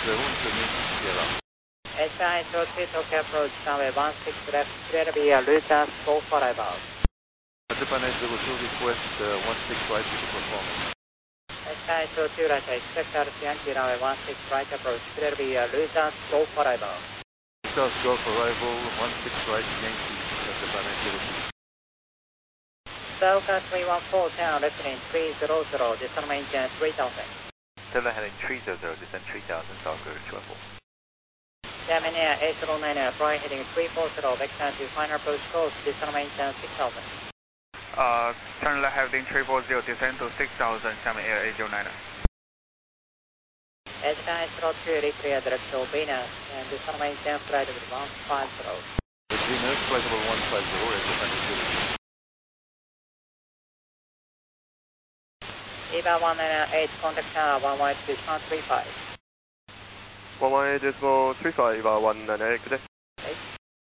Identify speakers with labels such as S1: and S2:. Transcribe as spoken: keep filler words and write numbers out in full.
S1: the room to meet Sierra.
S2: H nine zero two Tokyo approach runway one six left, clear to be a Lutas four five out.
S1: Japan eight zero two request uh, one six right to performance.
S2: H nine zero two right, expect R C Yankee runway one six right approach, clear to be a Lutas four five out.
S1: Lutas Golf arrival one six right Yankee, Japan eight zero two.
S2: Delta three one four, town, left heading three zero zero, descend maintain three thousand.
S3: Delta heading three zero zero, descend three thousand, Falcon two one four.
S2: German Air eight zero nine, fly heading three four zero, vector to final approach course, descend maintain six thousand.
S4: Uh, turn left heading three four zero, descend to six thousand, German Air eight zero nine.
S2: H nine zero two, reclear direct to Venus, and descend maintain flight with one five zero.
S1: Venus, flight level one five zero, Japan eight zero two.
S2: EVA one nine eight, contact tower one one eight decimal three five.
S5: one one eight decimal three five, EVA one nine eight, good day.